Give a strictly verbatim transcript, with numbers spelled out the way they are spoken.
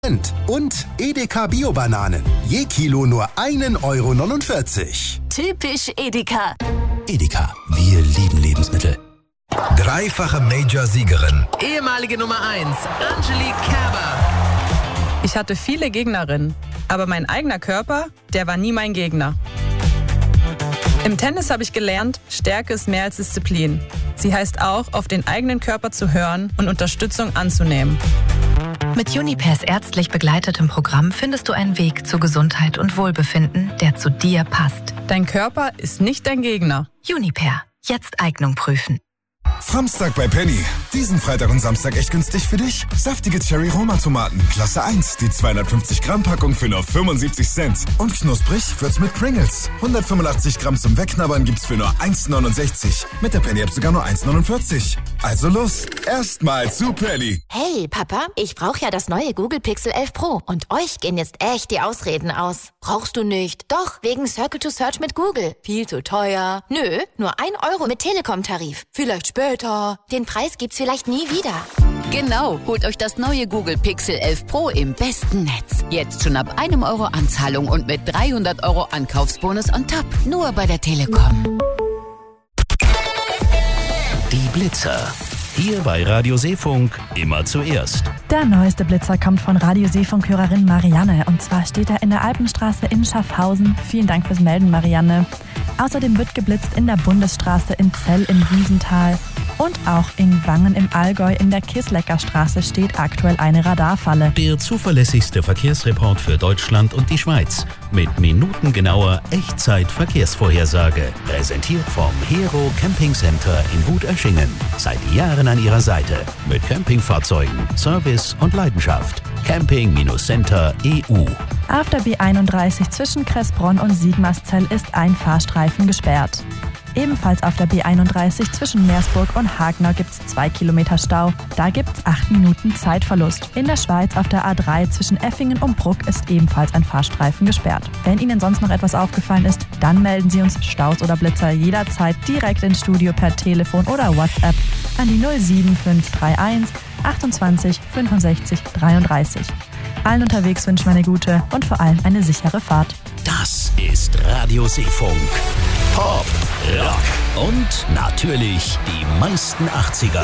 Und Edeka Bio-Bananen. Je Kilo nur ein Euro neunundvierzig. Typisch Edeka. Edeka, wir lieben Lebensmittel. Dreifache Major-Siegerin. Ehemalige Nummer eins, Angelique Kerber. Ich hatte viele Gegnerinnen, aber mein eigener Körper, der war nie mein Gegner. Im Tennis habe ich gelernt, Stärke ist mehr als Disziplin. Sie heißt auch, auf den eigenen Körper zu hören und Unterstützung anzunehmen. Mit Junipers ärztlich begleitetem Programm findest du einen Weg zu Gesundheit und Wohlbefinden, der zu dir passt. Dein Körper ist nicht dein Gegner. Juniper. Jetzt Eignung prüfen. Samstag bei Penny. Diesen Freitag und Samstag echt günstig für dich. Saftige Cherry-Roma-Tomaten, Klasse eins. Die zweihundertfünfzig Gramm Packung für nur fünfundsiebzig Cent. Und knusprig wird's mit Pringles. hundertfünfundachtzig Gramm zum Wegknabbern gibt's für nur eins neunundsechzig. Mit der Penny-App sogar nur eins neunundvierzig. Also los, erstmal zu Penny. Hey Papa, ich brauche ja das neue Google Pixel elf Pro. Und euch gehen jetzt echt die Ausreden aus. Brauchst du nicht. Doch, wegen Circle to Search mit Google. Viel zu teuer. Nö, nur ein Euro mit Telekom-Tarif. Vielleicht später. Den Preis gibt's vielleicht nie wieder. Genau, holt euch das neue Google Pixel elf Pro im besten Netz. Jetzt schon ab einem Euro Anzahlung und mit dreihundert Euro Ankaufsbonus on top. Nur bei der Telekom. Die Blitzer. Hier bei Radio Seefunk immer zuerst. Der neueste Blitzer kommt von Radio Seefunk-Hörerin Marianne. Und zwar steht er in der Alpenstraße in Schaffhausen. Vielen Dank fürs Melden, Marianne. Außerdem wird geblitzt in der Bundesstraße in Zell im Wiesental. Und auch in Wangen im Allgäu in der Kisleckerstraße steht aktuell eine Radarfalle. Der zuverlässigste Verkehrsreport für Deutschland und die Schweiz. Mit minutengenauer Echtzeit-Verkehrsvorhersage. Präsentiert vom Hero Camping Center in Wuterschingen. Seit Jahren an Ihrer Seite. Mit Campingfahrzeugen, Service und Leidenschaft. Camping-Center E U. Auf der B einunddreißig zwischen Kressbronn und Sigmarszell ist ein Fahrstreifen gesperrt. Ebenfalls auf der B einunddreißig zwischen Meersburg und Hagenau gibt es zwei Kilometer Stau. Da gibt es acht Minuten Zeitverlust. In der Schweiz auf der A drei zwischen Effingen und Bruck ist ebenfalls ein Fahrstreifen gesperrt. Wenn Ihnen sonst noch etwas aufgefallen ist, dann melden Sie uns Staus oder Blitzer jederzeit direkt ins Studio per Telefon oder WhatsApp an die null sieben fünf drei eins achtundzwanzig fünfundsechzig dreiunddreißig. Allen unterwegs wünschen wir eine gute und vor allem eine sichere Fahrt. Das ist Radio Seefunk. Pop, Rock und natürlich die meisten achtziger.